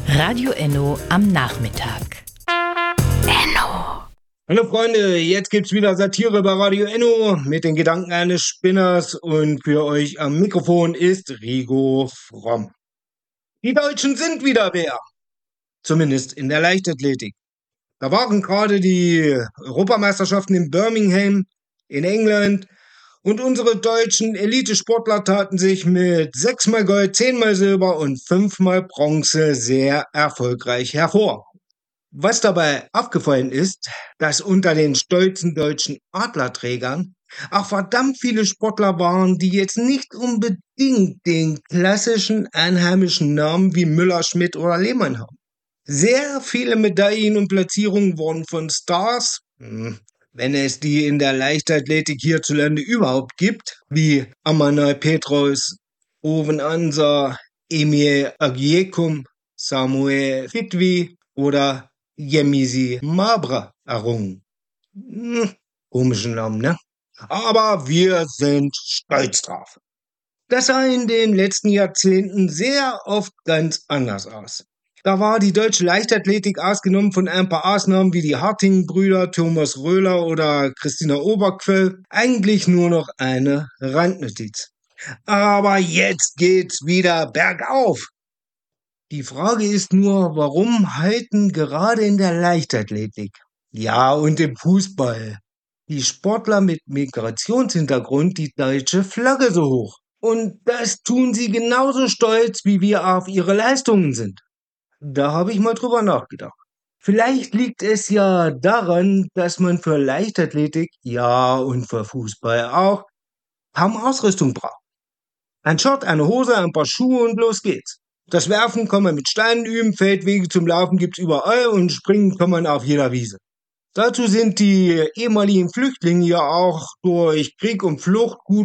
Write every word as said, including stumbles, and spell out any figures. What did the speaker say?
Radio Enno am Nachmittag. Enno. Hallo Freunde, jetzt gibt's wieder Satire bei Radio Enno mit den Gedanken eines Spinners und für euch am Mikrofon ist Rigo Fromm. Die Deutschen sind wieder wer. Zumindest in der Leichtathletik. Da waren gerade die Europameisterschaften in Birmingham in England und unsere deutschen Elitesportler taten sich mit sechsmal Gold, zehnmal Silber und fünfmal Bronze sehr erfolgreich hervor. Was dabei aufgefallen ist, dass unter den stolzen deutschen Adlerträgern auch verdammt viele Sportler waren, die jetzt nicht unbedingt den klassischen einheimischen Namen wie Müller, Schmidt oder Lehmann haben. Sehr viele Medaillen und Platzierungen wurden von Stars, wenn es die in der Leichtathletik hierzulande überhaupt gibt, wie Amanal Petros, Owen Ansa, Emil Agiekum, Samuel Fitwi oder Yemisi Mabra errungen. Hm, komischen Namen, ne? Aber wir sind stolz drauf. Das sah in den letzten Jahrzehnten sehr oft ganz anders aus. Da war die deutsche Leichtathletik, ausgenommen von ein paar Ausnahmen wie die Harting-Brüder, Thomas Röhler oder Christina Oberquell, eigentlich nur noch eine Randnotiz. Aber jetzt geht's wieder bergauf. Die Frage ist nur, warum halten gerade in der Leichtathletik, ja und im Fußball, die Sportler mit Migrationshintergrund die deutsche Flagge so hoch? Und das tun sie genauso stolz, wie wir auf ihre Leistungen sind. Da habe ich mal drüber nachgedacht. Vielleicht liegt es ja daran, dass man für Leichtathletik, ja und für Fußball auch, kaum Ausrüstung braucht. Ein Shirt, eine Hose, ein paar Schuhe und los geht's. Das Werfen kann man mit Steinen üben, Feldwege zum Laufen gibt's überall und springen kann man auf jeder Wiese. Dazu sind die ehemaligen Flüchtlinge ja auch durch Krieg und Flucht gut